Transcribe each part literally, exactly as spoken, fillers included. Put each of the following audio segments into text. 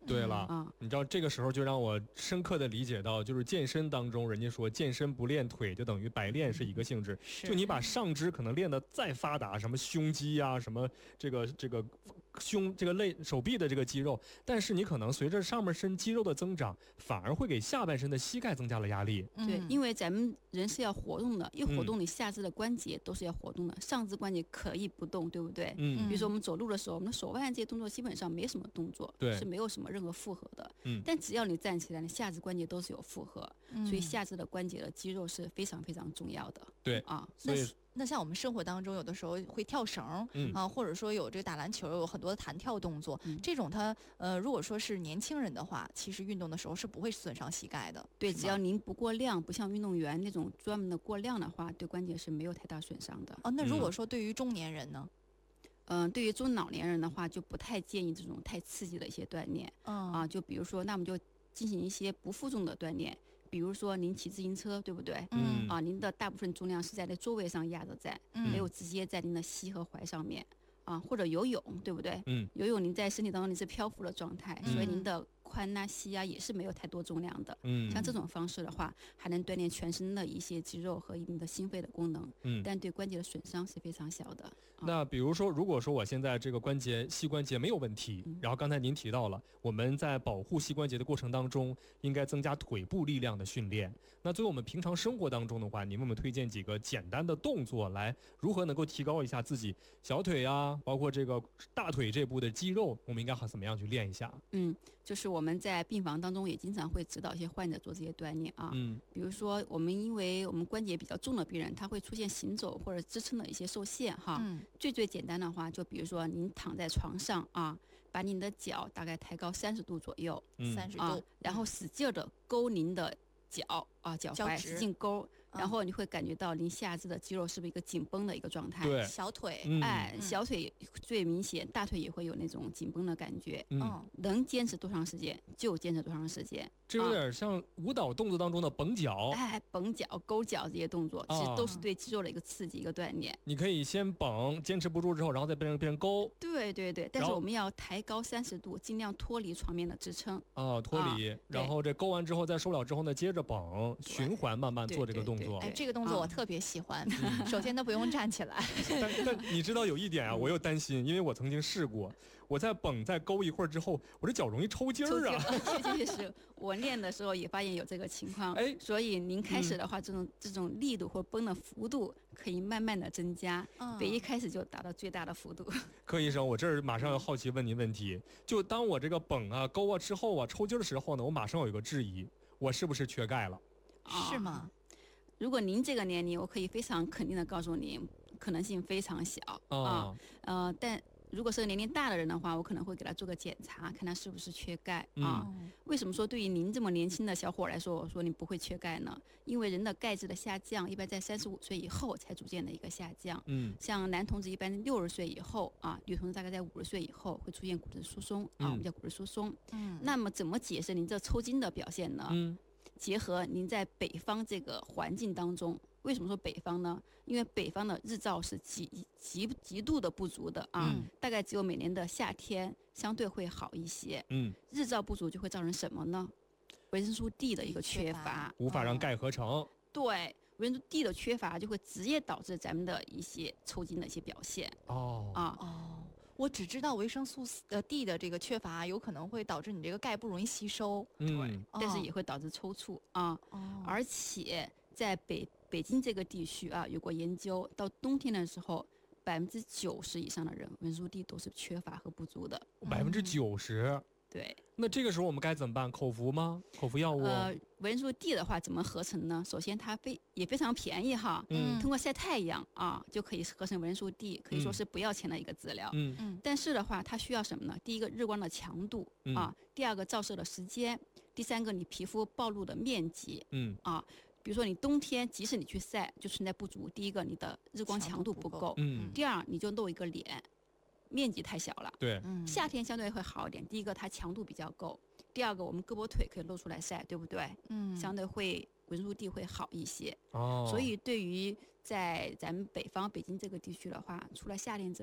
对了，嗯，你知道这个时候就让我深刻的理解到，就是健身当中，人家说健身不练腿就等于白练是一个性质。就你把上肢可能练得再发达，什么胸肌啊，什么这个这个胸这个肋手臂的这个肌肉，但是你可能随着上半身肌肉的增长，反而会给下半身的膝盖增加了压力。 对，因为咱们人是要活动的，一活动你下肢的关节都是要活动的，上肢关节可以不动，对不对？嗯，比如说我们走路的时候，我们的手腕这些动作基本上没什么动作， 对， 是没有什么任何负荷的。 嗯， 但只要你站起来，你下肢关节都是有负荷，嗯、所以下肢的关节的肌肉是非常非常重要的。 对啊， 所以。 那像我们生活当中有的时候会跳绳、嗯、啊，或者说有这个打篮球有很多的弹跳动作、嗯、这种它呃如果说是年轻人的话，其实运动的时候是不会损伤膝盖的。 对，只要您不过量，不像运动员那种专门的过量的话，对关节是没有太大损伤的。 哦，那如果说对于中年人呢？ 嗯、呃，对于中老年人的话，就不太建议这种太刺激的一些锻炼。嗯啊，就比如说，那我们就进行一些不负重的锻炼。比如说您骑自行车，对不对？嗯啊，您的大部分重量是在那座位上压着在，嗯、没有直接在您的膝和踝上面啊。或者游泳，对不对？嗯，游泳您在身体当中你是漂浮的状态，嗯、所以您的髋啊、膝啊也是没有太多重量的。嗯，像这种方式的话，还能锻炼全身的一些肌肉和您的心肺的功能。嗯，但对关节的损伤是非常小的。 那比如说，如果说我现在这个关节膝关节没有问题，嗯、然后刚才您提到了我们在保护膝关节的过程当中，应该增加腿部力量的训练。那作为我们平常生活当中的话，您为我们推荐几个简单的动作，来如何能够提高一下自己小腿啊，包括这个大腿这部的肌肉，我们应该怎么样去练一下？ 嗯，就是我们在病房当中也经常会指导一些患者做这些锻炼啊。嗯，比如说我们因为我们关节比较重的病人，他会出现行走或者支撑的一些受限哈。嗯，最最简单的话，就比如说您躺在床上啊，把您的脚大概抬高三十度左右， 三十、嗯、度、 啊，然后使劲的勾您的脚啊，脚踝使劲勾，然后你会感觉到您下肢的肌肉是不是一个紧绷的一个状态？ 对， 小腿， 嗯、哎，小腿最明显，大腿也会有那种紧绷的感觉。嗯，能坚持多长时间就坚持多长时间。 这有点像舞蹈动作当中的绷脚， 哎，绷脚、勾脚这些动作，其实都是对肌肉的一个刺激、一个锻炼。 你可以先绷，坚持不住之后，然后再变成变成勾。 对对对，但是我们要抬高三十度，尽量脱离床面的支撑。 啊，脱离，啊、然后这勾完之后再收了之后呢，接着绷，循环慢慢做这个动作。 哎，这个动作我特别喜欢。嗯、首先，它不用站起来。 但但你知道有一点啊，我又担心，因为我曾经试过，我在绷再勾一会儿之后，我这脚容易抽筋儿啊。 确实是我练的时候也发现有这个情况。哎，所以您开始的话，嗯、这种这种力度或绷的幅度可以慢慢的增加，嗯、别一开始就达到最大的幅度。 柯医生，我这儿马上要好奇问您问题，就当我这个绷啊、勾啊之后啊抽筋的时候呢，我马上有一个质疑，我是不是缺钙了？ 是吗？ 如果您这个年龄，我可以非常肯定的告诉您，可能性非常小、哦、啊。呃，但如果是年龄大的人的话，我可能会给他做个检查，看他是不是缺钙啊。嗯、为什么说对于您这么年轻的小伙来说，我说你不会缺钙呢？因为人的钙质的下降，一般在三十五岁以后才逐渐的一个下降。嗯，像男同志一般六十岁以后啊，女同志大概在五十岁以后会出现骨质疏松啊，我们叫骨质疏松。嗯，那么怎么解释您这抽筋的表现呢？嗯。结合您在北方这个环境当中，为什么说北方呢？因为北方的日照是极极极度的不足的啊，嗯、大概只有每年的夏天相对会好一些。嗯，日照不足就会造成什么呢？维生素 D 的一个缺乏， 无法让钙合成。哦、 对，维生素 D 的缺乏就会直接导致咱们的一些抽筋的一些表现。 哦啊哦。我只知道维生素呃 D 的这个缺乏有可能会导致你这个钙不容易吸收， 对，嗯、但是也会导致抽搐啊。哦、而且在北北京这个地区啊，有过研究，到冬天的时候，百分之九十以上的人维生素 D 都是缺乏和不足的。 百分之九十。 对， 那这个时候我们该怎么办？口服吗？口服药物？ 呃，维生素 D 的话怎么合成呢？首先它非也非常便宜哈，嗯，通过晒太阳啊就可以合成维生素 D， 可以说是不要钱的一个治疗。嗯嗯。但是的话，它需要什么呢？第一个日光的强度、嗯、啊，第二个照射的时间，第三个你皮肤暴露的面积，嗯啊。比如说你冬天即使你去晒就存在不足，第一个你的日光强度不够，嗯，第二你就露一个脸。面积太小了， 对， 夏天相对会好一点。第一个它强度比较够，第二个我们胳膊腿可以露出来晒，对不对？嗯，相对会维生素 D 会好一些。哦，所以对于在咱们北方北京这个地区的话，除了夏天之外，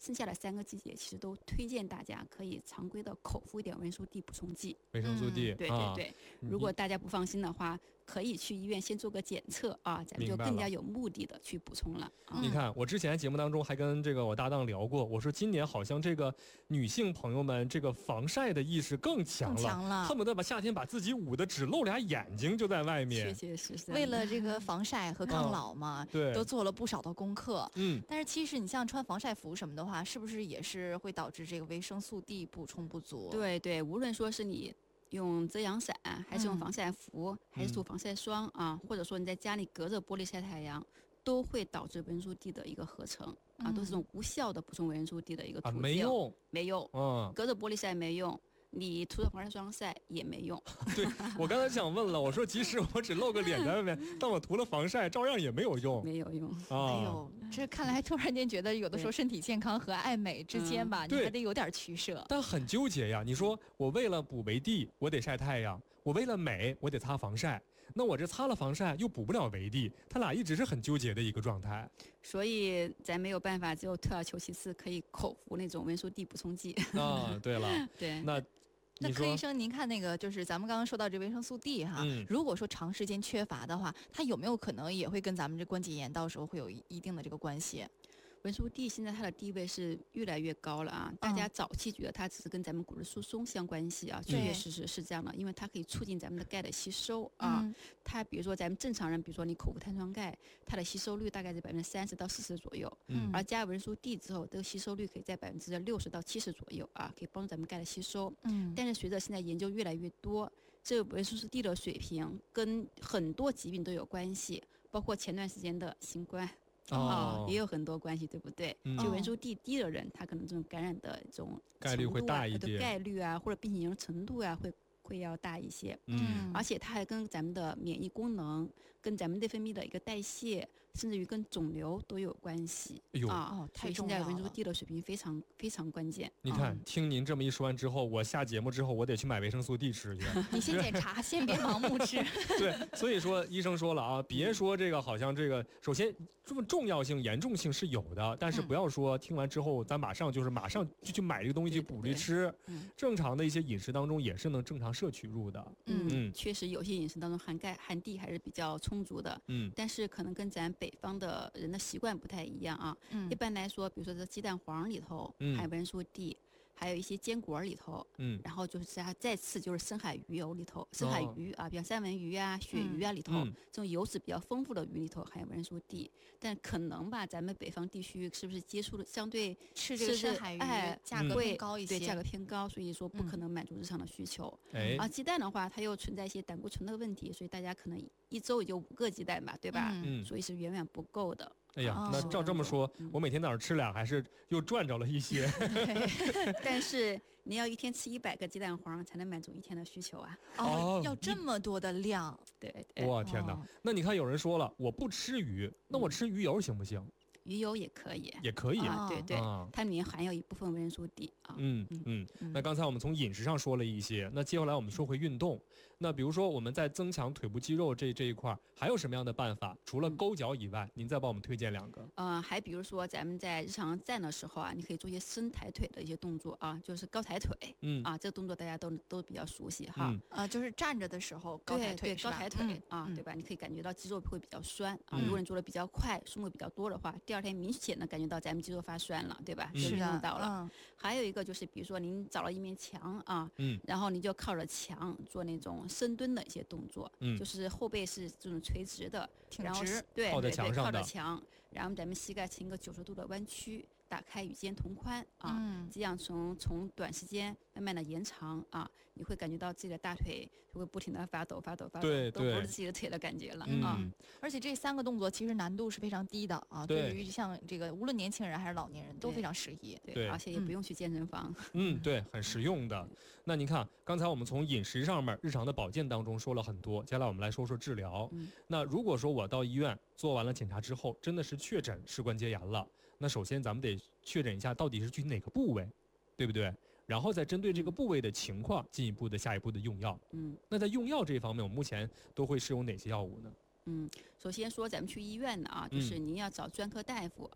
剩下的三个季节其实都推荐大家可以常规的口服一点维生素 D 补充剂。 维生素 D，、 嗯、对对对、啊。如果大家不放心的话，可以去医院先做个检测啊，咱们就更加有目的的去补充了。 了你看，我之前节目当中还跟这个我搭档聊过，我说今年好像这个女性朋友们这个防晒的意识更强了， 强了恨不得把夏天把自己捂得只露俩眼睛就在外面。 确确实实， 为了这个防晒和抗老嘛， 嗯、对， 都做了不少的功课。 嗯， 但是其实你像穿防晒服什么的话，是不是也是会导致这个维生素 D 补充不足？ 对对，无论说是你用遮阳伞，还是用防晒服，嗯、还是涂防晒霜啊，或者说你在家里隔着玻璃晒太阳，都会导致维生素 D 的一个合成啊，都是这种无效的补充维生素 D 的一个途径。 啊，没用， 没用， 嗯， 隔着玻璃晒没用。你涂着防晒霜晒也没用。 对，我刚才想问了，我说即使我只露个脸在外面，但我涂了防晒，照样也没有用。 没有用。 啊、 哎呦，这看来突然间觉得有的时候身体健康和爱美之间吧， 嗯、 你还得有点取舍。 但很纠结呀，你说我为了补维 D， 我得晒太阳；我为了美，我得擦防晒。那我这擦了防晒又补不了维 D， 它俩一直是很纠结的一个状态。 所以咱没有办法，只有退而求其次，可以口服那种维生素 D 补充剂。 啊，对了， 对， 那。 那柯医生，您看那个，就是咱们刚刚说到这维生素 D 哈， 嗯、 如果说长时间缺乏的话，它有没有可能也会跟咱们这关节炎到时候会有一定的这个关系？ 维生素 D 现在它的地位是越来越高了啊！大家早期觉得它只是跟咱们骨质疏松相关系啊，确确实实是这样的，因为它可以促进咱们的钙的吸收啊。 嗯、 它比如说咱们正常人，比如说你口服碳酸钙，它的吸收率大概在百分之三十到四十左右， 嗯， 而加维生素 D 之后，这个吸收率可以在百分之六十到七十左右啊，可以帮助咱们钙的吸收。 嗯， 但是随着现在研究越来越多，这个维生素 D 的水平跟很多疾病都有关系，包括前段时间的新冠。 哦， 也有很多关系，对不对？ 嗯、 就维生素 D 低的人，他可能这种感染的这种、啊、 概率会大一点， 概率啊，或者病情严重程度啊，会会要大一些。 嗯， 而且它还跟咱们的免疫功能、跟咱们内分泌的一个代谢，甚至于跟肿瘤都有关系。 哎呦， 啊， 哦， 所以现在维生素 D 的水平非常非常关键。 你看， 嗯、 听您这么一说完之后，我下节目之后，我得去买维生素 D 吃去。 你先检查，先别盲目吃。 对，所以说医生说了啊，别说这个好像这个，首先这么重要性、严重性是有的，但是不要说听完之后咱马上就是马上就去买这个东西去补着吃。 嗯， 正常的一些饮食当中也是能正常摄取入的。 嗯嗯，确实有些饮食当中含钙、含 D 还是比较充足的。 嗯， 但是可能跟咱北方的人的习惯不太一样啊。 嗯， 一般来说，比如说这鸡蛋黄里头含维生素 D。还有一些坚果里头， 嗯， 然后就是它再次就是深海鱼油里头，深海鱼啊，比如三文鱼啊、鳕鱼啊里头， 嗯、 这种油脂比较丰富的鱼里头含有维生素 D， 但可能吧，咱们北方地区是不是接触的相对吃这个深海鱼， 哎， 价格偏高一些， 对，价格偏高，所以说不可能满足日常的需求。 哎、 嗯，而鸡蛋的话，它又存在一些胆固醇的问题，所以大家可能一周也就五个鸡蛋吧，对吧？ 嗯， 所以是远远不够的。 哎呀，那照这么说， 嗯、 我每天早上吃俩，还是又赚着了一些。 但是你要一天吃一百个鸡蛋黄才能满足一天的需求啊！ 哦，要这么多的量， 对对。 我天哪！ 哦、 那你看有人说了，我不吃鱼，那我吃鱼油行不行？ 鱼油也可以， 也可以啊，对对， 啊、 它里面含有一部分维生素 D 啊。 嗯嗯嗯。那刚才我们从饮食上说了一些，那接下来我们说回运动。那比如说我们在增强腿部肌肉这这一块，还有什么样的办法？除了勾脚以外，您再帮我们推荐两个。 呃，还比如说咱们在日常站的时候啊，你可以做一些伸抬腿的一些动作啊，就是高抬腿。 嗯啊，这个动作大家都都比较熟悉哈。 嗯、 呃，就是站着的时候高抬腿， 对，高抬腿、 嗯、 啊， 嗯、 对吧？你可以感觉到肌肉会比较酸啊。 嗯、 如果你做的比较快，数目比较多的话，第二天明显的感觉到咱们肌肉发酸了，对吧？ 嗯、 就运动到了。 嗯、 还有一个就是，比如说您找了一面墙啊， 嗯， 然后你就靠着墙做那种深蹲的一些动作， 嗯， 就是后背是这种垂直的， 挺直， 对， 靠在墙上的， 靠着墙，然后咱们膝盖呈一个九十度的弯曲，打开与肩同宽啊， 嗯、 这样从从短时间慢慢的延长啊，你会感觉到自己的大腿就会不停的发抖发抖发抖， 对， 都不是自己的腿的感觉了、 嗯、 啊。 而且这三个动作其实难度是非常低的啊，对于像这个无论年轻人还是老年人都非常适宜， 对， 对， 而且也不用去健身房。 嗯，对，很实用的。那您看，刚才我们从饮食上面、日常的保健当中说了很多，接下来我们来说说治疗。 嗯、 那如果说我到医院做完了检查之后，真的是确诊膝关节炎了，那首先咱们得确诊一下到底是具体哪个部位，对不对？然后再针对这个部位的情况，进一步的下一步的用药。 嗯， 那在用药这一方面，我们目前都会使用哪些药物呢？ 嗯，首先说咱们去医院呢啊，就是您要找专科大夫啊。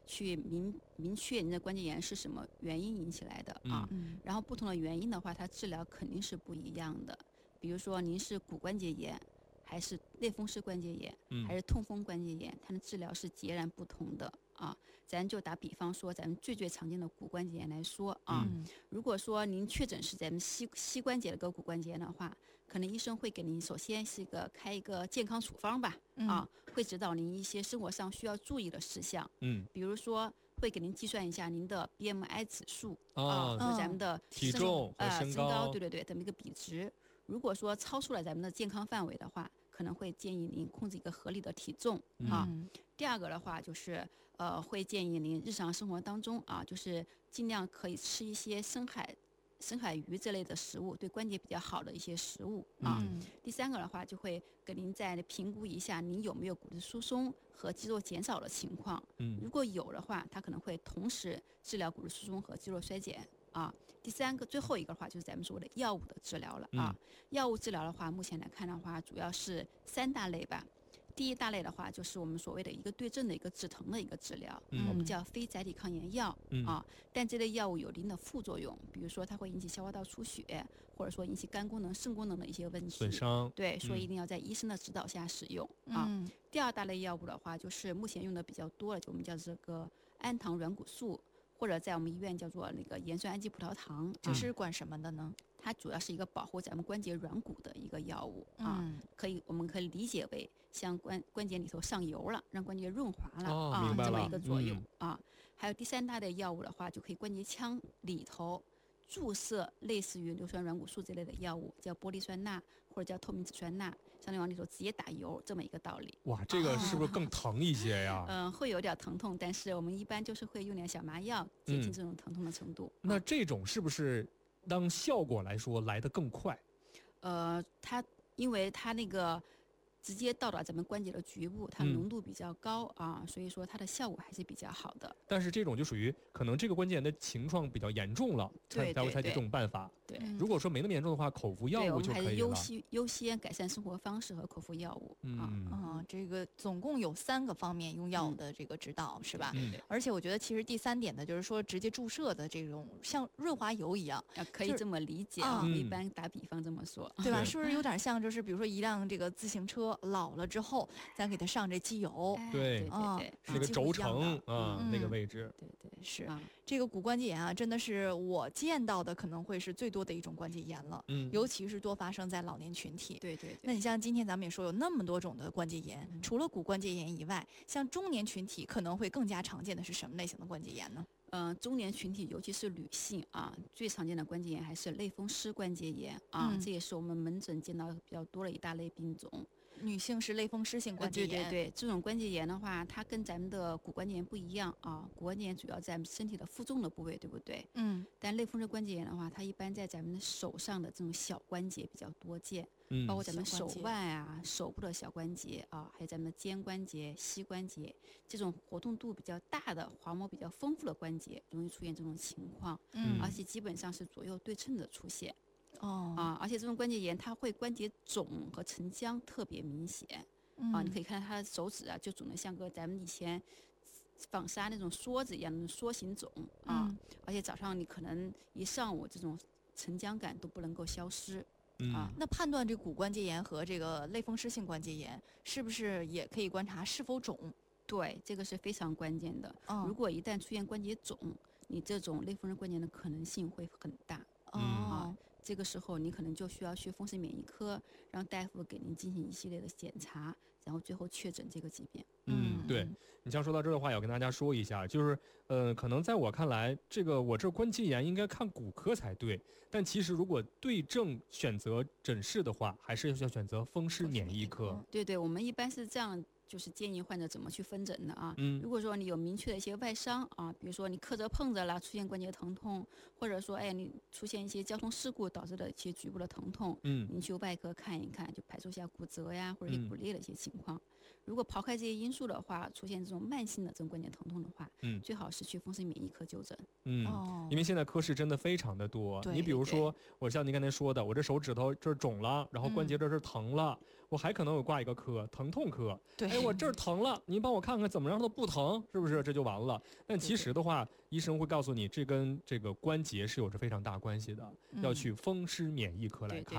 去明明确您的关节炎是什么原因引起来的啊。 嗯、 然后不同的原因的话，它治疗肯定是不一样的。比如说您是骨关节炎，还是类风湿关节炎， 嗯、 还是痛风关节炎，它的治疗是截然不同的啊。咱就打比方说，咱们最最常见的骨关节炎来说啊， 嗯、 如果说您确诊是咱们膝膝关节的个骨关节炎的话，可能医生会给您首先是一个开一个健康处方吧， 嗯、 啊，会指导您一些生活上需要注意的事项， 嗯， 比如说会给您计算一下您的 B M I 指数、 哦、 啊，就是咱们的体重和身高， 呃、身高对对对，这么一个比值。如果说超出了咱们的健康范围的话，可能会建议您控制一个合理的体重、 嗯、 啊。第二个的话就是呃，会建议您日常生活当中啊，就是尽量可以吃一些深海深海鱼这类的食物，对关节比较好的一些食物啊。 嗯、 第三个的话，就会给您再评估一下您有没有骨质疏松和肌肉减少的情况。 嗯， 如果有的话，它可能会同时治疗骨质疏松和肌肉衰减啊。第三个最后一个的话，就是咱们所谓的药物的治疗了啊。 嗯、 药物治疗的话，目前来看的话，主要是三大类吧。第一大类的话，就是我们所谓的一个对症的一个止疼的一个治疗， 嗯、 我们叫非甾体抗炎药、 嗯、 啊。但这类药物有一定的副作用，比如说它会引起消化道出血，或者说引起肝功能、肾功能的一些问题损伤。 对，所以一定要在医生的指导下使用、 嗯、 啊。第二大类药物的话，就是目前用的比较多的，就我们叫这个氨糖软骨素，或者在我们医院叫做那个盐酸氨基葡萄糖。 这是管什么的呢？ 它主要是一个保护咱们关节软骨的一个药物啊， 嗯、 可以我们可以理解为像关关节里头上油了，让关节润滑了、 哦、 啊，这么一个作用、 嗯、 啊。还有第三大类药物的话，就可以关节腔里头注射类似于硫酸软骨素这类的药物，叫玻璃酸钠或者叫透明质酸钠，相当于往里头直接打油这么一个道理。 哇，这个是不是更疼一些呀？ 嗯、呃，会有点疼痛，但是我们一般就是会用点小麻药减轻这种疼痛的程度。 嗯、那这种是不是当效果来说来得更快？ 呃，它因为它那个直接到达咱们关节的局部，它浓度比较高、嗯、啊，所以说它的效果还是比较好的。 但是这种就属于可能这个关节炎的情况比较严重了，才才会采取这种办法。 对， 如果说没那么严重的话，口服药物就可以了。 对，我们还是优先优先改善生活方式和口服药物。 嗯啊，这个总共有三个方面用药物的这个指导、嗯、是吧？ 嗯。 而且我觉得其实第三点呢，就是说直接注射的这种像润滑油一样， 啊、可以这么理解啊。我们一般打比方这么说， 对吧？是不是有点像就是比如说一辆这个自行车老了之后，咱给它上这机油？ 哎、 对对对对， 那个轴承啊、 嗯， 那个位置。 对对是。 啊这个骨关节炎啊，真的是我见到的可能会是最多的一种关节炎了， 嗯， 尤其是多发生在老年群体。 对对对。 那你像今天咱们也说有那么多种的关节炎， 嗯、 除了骨关节炎以外，像中年群体可能会更加常见的是什么类型的关节炎呢？ 嗯、呃，中年群体尤其是女性啊，最常见的关节炎还是类风湿关节炎啊、 嗯， 这也是我们门诊见到比较多的一大类病种。 女性是类风湿性关节炎、 呃，对对对，这种关节炎的话，它跟咱们的骨关节炎不一样啊。骨关节炎主要在身体的负重的部位，对不对？ 嗯。 但类风湿关节炎的话，它一般在咱们手上的这种小关节比较多见， 嗯， 包括咱们手腕啊、手部的小关节啊，还有咱们的肩关节、膝关节这种活动度比较大的、滑膜比较丰富的关节，容易出现这种情况。 嗯， 而且基本上是左右对称的出现。 哦。 啊，而且这种关节炎它会关节肿和沉僵特别明显。 嗯、 啊，你可以看到他的手指啊，就肿得像个咱们以前纺纱那种梭子一样的梭形肿啊、 嗯， 而且早上你可能一上午这种沉僵感都不能够消失、 嗯、 啊。 那判断这骨关节炎和这个类风湿性关节炎是不是也可以观察是否肿？ 对，这个是非常关键的。 哦、 如果一旦出现关节肿，你这种类风湿关节炎的可能性会很大。 哦、 啊，这个时候你可能就需要去风湿免疫科，让大夫给您进行一系列的检查，然后最后确诊这个疾病。 嗯，对，你像说到这的话，要跟大家说一下，就是呃，可能在我看来，这个我这关节炎应该看骨科才对，但其实如果对症选择诊室的话，还是要选择风湿免疫科。 对对，我们一般是这样。就是建议患者怎么去分诊的啊？ 嗯， 如果说你有明确的一些外伤啊，比如说你磕着碰着了出现关节疼痛，或者说哎你出现一些交通事故导致的一些局部的疼痛， 嗯， 你去外科看一看，就排除一下骨折呀或者骨裂的一些情况。嗯、如果刨开这些因素的话，出现这种慢性的这种关节疼痛的话， 嗯， 最好是去风湿免疫科就诊。 嗯， 哦、 因为现在科室真的非常的多。你比如说，我像您刚才说的，我这手指头这儿肿了，然后关节这是疼了。嗯我还可能有挂一个科，疼痛科。 对， 哎，我这儿疼了，您帮我看看怎么让它不疼，是不是？这就完了。但其实的话，医生会告诉你，这跟这个关节是有着非常大关系的，嗯、要去风湿免疫科来看。